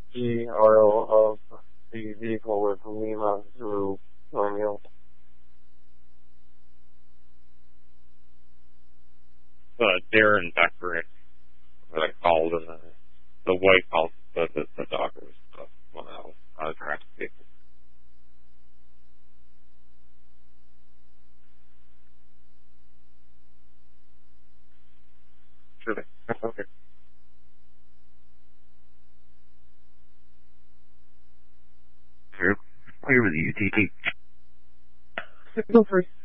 the RO of the vehicle with Lima Zulu Romeo. Darren Beckerick, what I called, the wife also said that the dog was one of those traffic vehicles. Sure. Okay. Sure. Clear with you, TT. Go first.